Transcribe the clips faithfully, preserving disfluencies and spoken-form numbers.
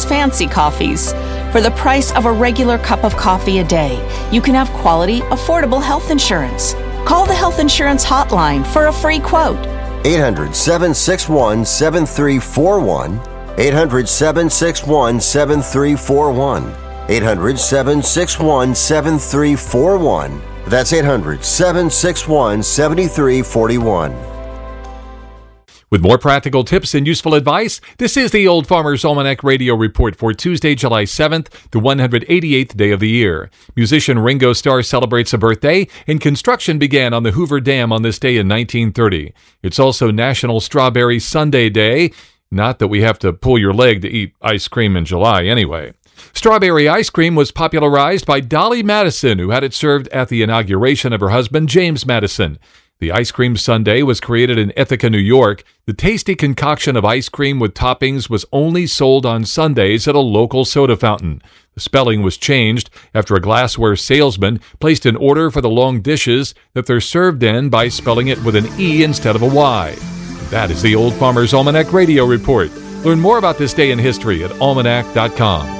fancy coffees. For the price of a regular cup of coffee a day, you can have quality, affordable health insurance. Call the Health Insurance Hotline for a free quote. eight hundred, seven six one, seven three four one. eight hundred, seven six one, seven three four one. eight hundred, seven six one, seven three four one. That's eight hundred, seven six one, seven three four one. With more practical tips and useful advice, this is the Old Farmer's Almanac Radio Report for Tuesday, July seventh, the one hundred eighty-eighth day of the year. Musician Ringo Starr celebrates a birthday, and construction began on the Hoover Dam on this day in nineteen thirty. It's also National Strawberry Sundae Day. Not that we have to pull your leg to eat ice cream in July anyway. Strawberry ice cream was popularized by Dolly Madison, who had it served at the inauguration of her husband, James Madison. The ice cream sundae was created in Ithaca, New York. The tasty concoction of ice cream with toppings was only sold on Sundays at a local soda fountain. The spelling was changed after a glassware salesman placed an order for the long dishes that they're served in by spelling it with an E instead of a Y. That is the Old Farmer's Almanac Radio Report. Learn more about this day in history at almanac dot com.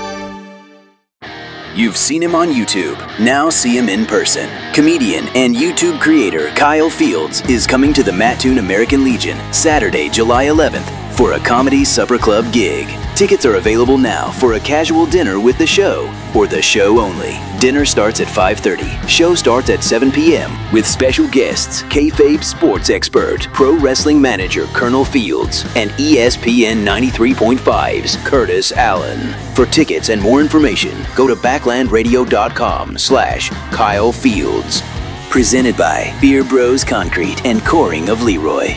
You've seen him on YouTube. Now see him in person. Comedian and YouTube creator Kyle Fields is coming to the Mattoon American Legion Saturday, July eleventh for a comedy supper club gig. Tickets are available now for a casual dinner with the show or the show only. Dinner starts at five thirty. Show starts at seven p.m. with special guests kayfabe sports expert, pro wrestling manager Colonel Fields, and E S P N ninety-three point five's Curtis Allen. For tickets and more information, go to backlandradio.com slash Kyle Fields. Presented by Beer Bros Concrete and Coring of Leroy.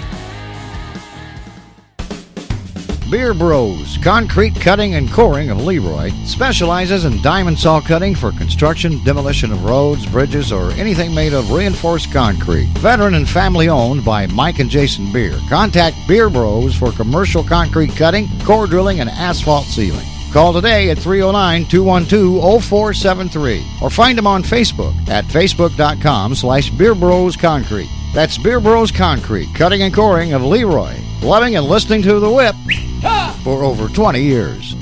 Beer Bros, concrete cutting and coring of Leroy, specializes in diamond saw cutting for construction, demolition of roads, bridges, or anything made of reinforced concrete. Veteran and family owned by Mike and Jason Beer. Contact Beer Bros for commercial concrete cutting, core drilling, and asphalt sealing. Call today at three oh nine, two one two, oh four seven three or find them on Facebook at facebook.com slash Beer Bros Concrete. That's Beer Bros Concrete, cutting and coring of Leroy. Loving and listening to the whip for over twenty years.